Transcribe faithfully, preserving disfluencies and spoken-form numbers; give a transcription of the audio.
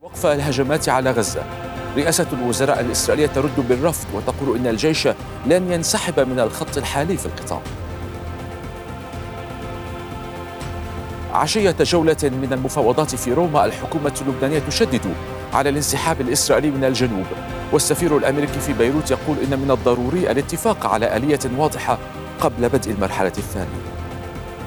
وقف الهجمات على غزة. رئاسة الوزراء الإسرائيلية ترد بالرفض وتقول إن الجيش لن ينسحب من الخط الحالي في القطاع. عشية جولة من المفاوضات في روما، الحكومة اللبنانية تشدد على الانسحاب الإسرائيلي من الجنوب، والسفير الأمريكي في بيروت يقول إن من الضروري الاتفاق على آلية واضحة قبل بدء المرحلة الثانية.